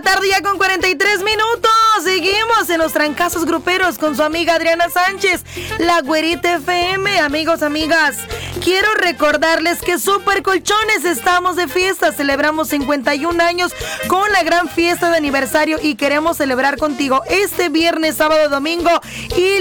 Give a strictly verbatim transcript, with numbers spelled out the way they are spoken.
tarde ya con cuarenta y tres minutos. Seguimos en los trancazos gruperos con su amiga Adriana Sánchez, la Güerita F M. Amigos, amigas, quiero recordarles que Super Colchones estamos de fiesta. Celebramos cincuenta y un años con la gran fiesta de aniversario y queremos celebrar contigo este viernes, sábado, domingo y